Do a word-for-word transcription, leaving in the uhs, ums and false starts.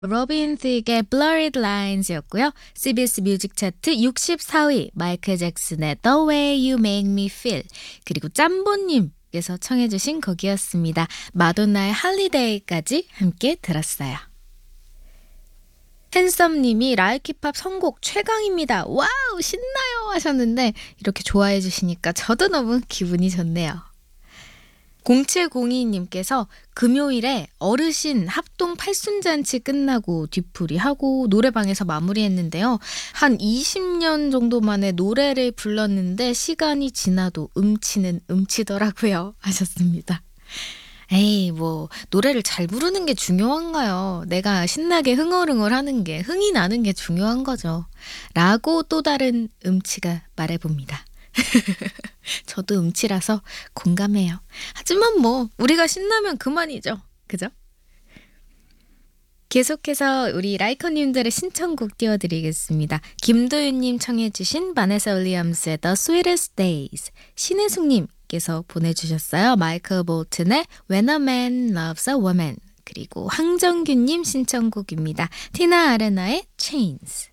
로빈 틱의 Blurred Lines였고요. 씨비에스 뮤직 차트 육십사 위 마이클 잭슨의 The Way You Make Me Feel, 그리고 짬보님께서 청해 주신 곡이었습니다. 마돈나의 Holiday까지 함께 들었어요. 핸섬님이 라이키팝 선곡 최강입니다. 와우 신나요 하셨는데 이렇게 좋아해 주시니까 저도 너무 기분이 좋네요. 공칠공이님께서 금요일에 어르신 합동 팔순잔치 끝나고 뒤풀이하고 노래방에서 마무리했는데요. 한 이십 년 정도 만에 노래를 불렀는데 시간이 지나도 음치는 음치더라고요 하셨습니다. 에이 뭐 노래를 잘 부르는 게 중요한가요? 내가 신나게 흥얼흥얼 하는 게, 흥이 나는 게 중요한 거죠. 라고 또 다른 음치가 말해봅니다. 저도 음치라서 공감해요. 하지만 뭐 우리가 신나면 그만이죠. 그죠? 계속해서 우리 라이커님들의 신청곡 띄워드리겠습니다. 김도윤님 청해 주신 바네사 윌리엄스의 The Sweetest Days, 신혜숙님께서 보내주셨어요. 마이클 볼튼의 When a Man Loves a Woman, 그리고 황정균님 신청곡입니다. 티나 아레나의 Chains.